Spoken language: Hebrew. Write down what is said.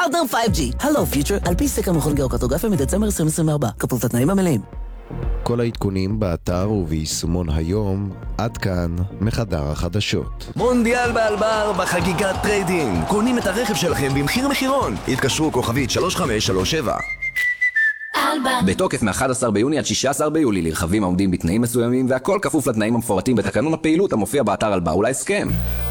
פרטנר 5G. הלו פיוטר, על פי סקר מכון גיאוקרטוגרפיה מדצמבר 2024. כפוף לתנאים המלאים. כל העדכונים באתר וביישומון היום. עד כאן מחדר החדשות. מונדיאל באלבר בחגיגת טריידינג. קונים את הרכב שלכם במחיר מחירון. התקשרו כוכבית 3537. בתוקף מ-11 ביוני עד 16 ביולי לרכבים העומדים בתנאים מסוימים, והכל כפוף לתנאים המפורטים בתקנון הפעילות המופיע באתר אלבר ולהסכם.